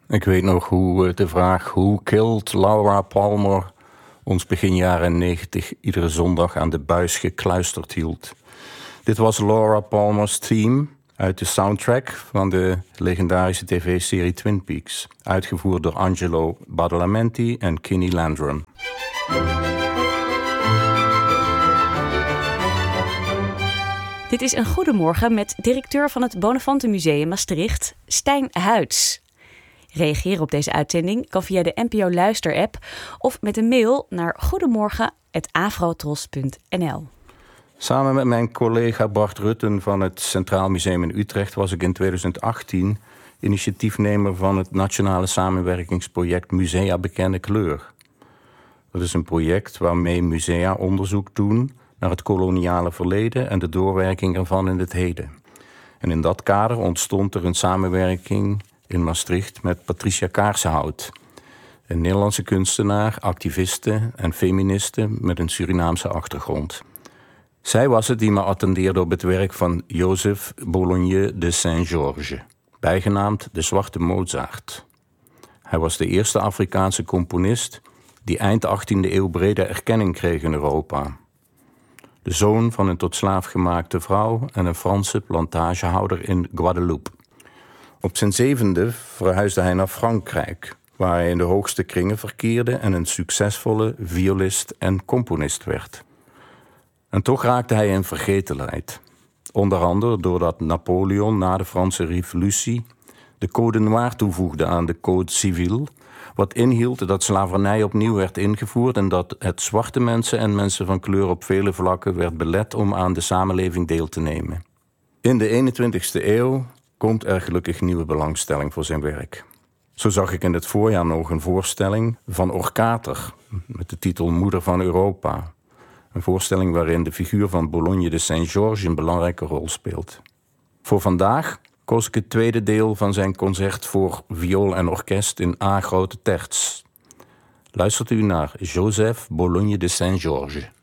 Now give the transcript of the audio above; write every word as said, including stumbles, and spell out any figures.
Ik weet nog hoe de vraag Who Killed Laura Palmer ons begin jaren negentig iedere zondag aan de buis gekluisterd hield. Dit was Laura Palmer's theme uit de soundtrack van de legendarische tv-serie Twin Peaks, uitgevoerd door Angelo Badalamenti en Kenny Landrum. Dit is een goedemorgen met directeur van het Bonafante Museum Maastricht, Stijn Huids. Reageren op deze uitzending kan via de N P O Luister-app of met een mail naar goedemorgen apenstaartje afrotros punt n l. Samen met mijn collega Bart Rutten van het Centraal Museum in Utrecht was ik in tweeduizend achttien initiatiefnemer van het nationale samenwerkingsproject Musea Bekende Kleur. Dat is een project waarmee musea onderzoek doen naar het koloniale verleden en de doorwerking ervan in het heden. En in dat kader ontstond er een samenwerking in Maastricht met Patricia Kaarsenhout, een Nederlandse kunstenaar, activiste en feministe met een Surinaamse achtergrond. Zij was het die me attendeerde op het werk van Joseph Bologne de Saint-Georges, bijgenaamd de Zwarte Mozart. Hij was de eerste Afrikaanse componist die eind achttiende eeuw brede erkenning kreeg in Europa. De zoon van een tot slaaf gemaakte vrouw en een Franse plantagehouder in Guadeloupe. Op zijn zevende verhuisde hij naar Frankrijk, waar hij in de hoogste kringen verkeerde en een succesvolle violist en componist werd. En toch raakte hij in vergetelheid. Onder andere doordat Napoleon na de Franse Revolutie de Code Noir toevoegde aan de Code Civil, wat inhield dat slavernij opnieuw werd ingevoerd en dat het zwarte mensen en mensen van kleur op vele vlakken werd belet om aan de samenleving deel te nemen. In de eenentwintigste eeuw komt er gelukkig nieuwe belangstelling voor zijn werk. Zo zag ik in het voorjaar nog een voorstelling van Orkater met de titel Moeder van Europa. Een voorstelling waarin de figuur van Bologne de Saint-Georges een belangrijke rol speelt. Voor vandaag koos ik het tweede deel van zijn concert voor viool en orkest in A grote terts. Luistert u naar Joseph Bologne de Saint-Georges.